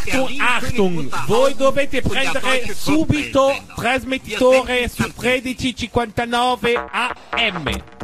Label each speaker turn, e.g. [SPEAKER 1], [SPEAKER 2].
[SPEAKER 1] Achtung, voi dovete prendere subito trasmettitore su 1359 AM.